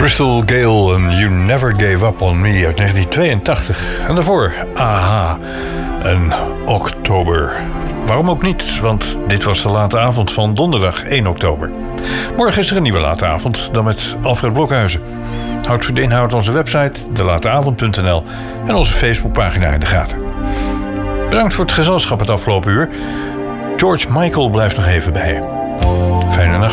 Crystal Gale en You Never Gave Up On Me uit 1982. En daarvoor AHA en Oktober. Waarom ook niet, want dit was de late avond van donderdag 1 oktober. Morgen is er een nieuwe late avond, dan met Alfred Blokhuizen. Houd voor de inhoud onze website, delateavond.nl en onze Facebookpagina in de gaten. Bedankt voor het gezelschap het afgelopen uur. George Michael blijft nog even bij je. Fijne nacht.